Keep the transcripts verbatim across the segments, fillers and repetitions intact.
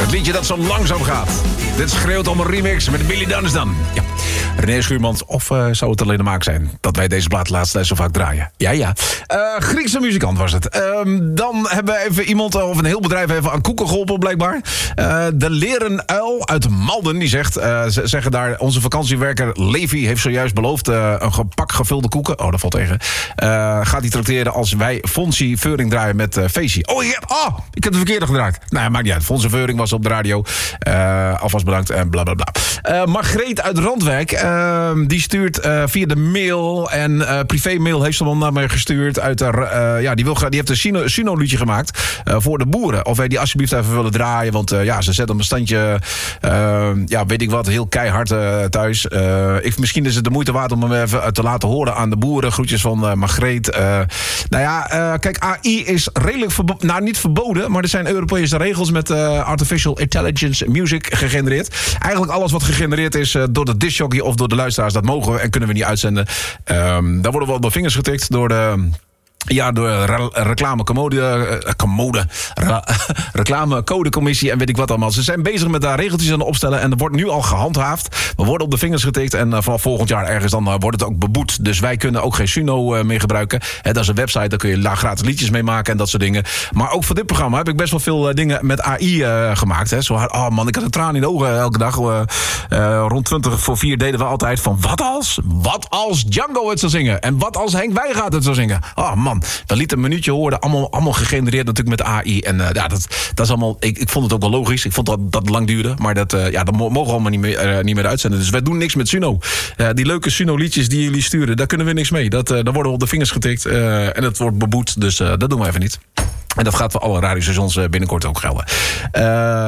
Het liedje dat zo langzaam gaat. Dit schreeuwt om een remix met Billy Dunstan. Ja. René Schuurmans, of uh, zou het alleen de maak zijn dat wij deze plaat laatst zo vaak draaien? Ja, ja. Uh, Griekse muzikant was het. Uh, dan hebben we even iemand, of een heel bedrijf, even aan koeken geholpen blijkbaar. Uh, de Leren Uil uit Malden, die zegt, uh, ze zeggen daar, onze vakantiewerker Levi heeft zojuist beloofd uh, een pak gevulde koeken. Oh, dat valt tegen. Uh, gaat hij trakteren als wij Fonsie Veuring draaien met uh, feestje. Oh, ja, oh, ik heb de verkeerde gedraaid. Nou ja, maakt niet uit. Fonsie Veuring was op de radio. Uh, alvast bedankt en bla bla bla. Uh, Margreet uit Randwijk, uh, die stuurt uh, via de mail en uh, privé-mail heeft ze dan naar mij gestuurd. Uit de, uh, ja, die, wil, die heeft een Sino, Sino-liedje gemaakt uh, voor de boeren. Of wij die alsjeblieft even willen draaien. Want uh, ja, ze zetten op een standje, uh, ja, weet ik wat, heel keihard uh, thuis. Uh, ik, misschien is het de moeite waard om hem even te laten horen aan de boeren. Groetjes van uh, Margreet. Uh, nou ja, uh, kijk, A I is redelijk verboden. Nou, niet verboden, maar er zijn Europese regels met uh, Artificial Intelligence Music gegenereerd. Eigenlijk alles wat gegenereerd is uh, door de discjockey of door de luisteraars, dat mogen we en kunnen we niet uitzenden. Um, daar worden we op de vingers getikt door de... Ja, door re- reclamecommode, uh, commode, re- reclamecodecommissie en weet ik wat allemaal. Ze zijn bezig met daar regeltjes aan het opstellen en er wordt nu al gehandhaafd. We worden op de vingers getikt en uh, vanaf volgend jaar ergens dan uh, wordt het ook beboet. Dus wij kunnen ook geen Suno uh, meer gebruiken. He, dat is een website, daar kun je laag gratis liedjes mee maken en dat soort dingen. Maar ook voor dit programma heb ik best wel veel uh, dingen met A I uh, gemaakt. Hè. Zo, oh man, ik had een traan in de ogen elke dag. Uh, uh, rond twintig voor vier deden we altijd van wat als? Wat als Django het zou zingen? En wat als Henk Wijngaard het zou zingen? Oh man. We lieten een minuutje horen, allemaal, allemaal gegenereerd natuurlijk met A I. En uh, ja, dat, dat is allemaal, ik, ik vond het ook wel logisch. Ik vond dat dat lang duurde. Maar dat, uh, ja, dat mogen we allemaal niet meer, uh, niet meer uitzenden. Dus wij doen niks met Suno. Uh, die leuke Suno-liedjes die jullie sturen, daar kunnen we niks mee. Dat, uh, daar worden we op de vingers getikt. Uh, en dat wordt beboet. Dus uh, dat doen we even niet. En dat gaat voor alle radiostations binnenkort ook gelden. Uh,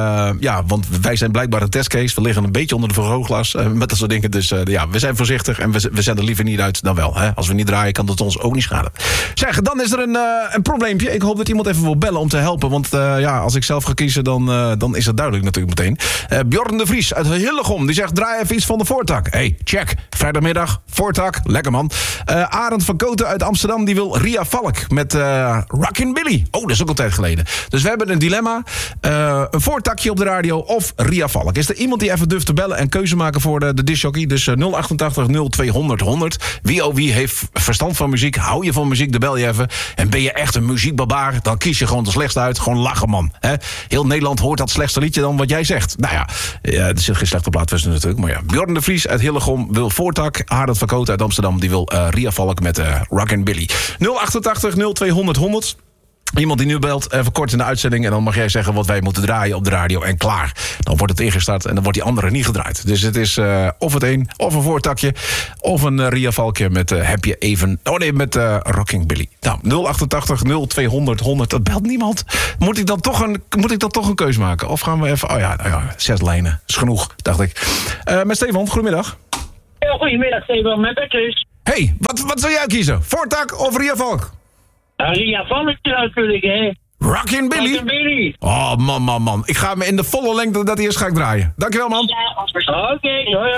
ja, want wij zijn blijkbaar een testcase. We liggen een beetje onder de vergrootglas uh, met dat soort dingen. Dus uh, ja, we zijn voorzichtig en we, we zenden liever niet uit dan wel. Hè? Als we niet draaien, kan dat ons ook niet schaden. Zeg, dan is er een, uh, een probleempje. Ik hoop dat iemand even wil bellen om te helpen. Want uh, ja, als ik zelf ga kiezen, dan, uh, dan is dat duidelijk natuurlijk meteen. Uh, Bjorn de Vries uit Hillegom, die zegt, draai even iets van de Voortak. Hey, check. Vrijdagmiddag, Voortak. Lekker man. Uh, Arend van Koten uit Amsterdam, die wil Ria Valk met uh, Rockin' Billy. Oh, dat is ook al tijd geleden. Dus we hebben een dilemma. Uh, een voortakje op de radio of Ria Valk. Is er iemand die even durft te bellen en keuze maken voor de, de discjockey? Dus uh, nul achtentachtig nul tweehonderd honderd. Wie oh wie heeft verstand van muziek? Hou je van muziek? Dan bel je even. En ben je echt een muziekbarbaar? Dan kies je gewoon de slechtste uit. Gewoon lachen, man. He? Heel Nederland hoort dat slechtste liedje dan wat jij zegt. Nou ja, ja er zit geen slechte plaat tussen natuurlijk. Maar ja, Bjorn de Vries uit Hillegom wil Voortak. Arend van Koten uit Amsterdam, die wil uh, Ria Valk met uh, Rockin' Billy. nul achtentachtig nul tweehonderd honderd. Iemand die nu belt, even kort in de uitzending... en dan mag jij zeggen wat wij moeten draaien op de radio en klaar. Dan wordt het ingestart en dan wordt die andere niet gedraaid. Dus het is uh, of het een, of een voortakje... of een uh, Ria Valkje met uh, heb je even... oh nee, met uh, Rocking Billy. Nou, nul achtentachtig nul tweehonderd honderd, dat belt niemand. Moet ik dan toch een, moet ik dan toch een keus maken? Of gaan we even... oh ja, nou ja zes lijnen, is genoeg, dacht ik. Uh, met Stefan, goedemiddag. Ja, goedemiddag, Stefan, met Bertus. Hey, wat, wat zou jij kiezen? Voortak of Ria Valk? Uh, Ria Valk natuurlijk, hè. Rockin' Billy? Rockin' Billy. Oh, man, man, man. Ik ga me in de volle lengte dat hij is ga ik draaien. Dankjewel, man. Ja, oké, okay, hoi.